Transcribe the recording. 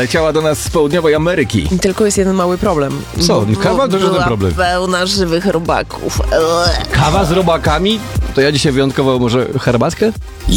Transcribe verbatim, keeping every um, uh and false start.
leciała do nas z południowej Ameryki. Tylko jest jeden mały problem. Co? Kawa? To żaden Była problem. pełna żywych robaków. Eee. Kawa z robakami? To ja dzisiaj wyjątkowo może herbatkę?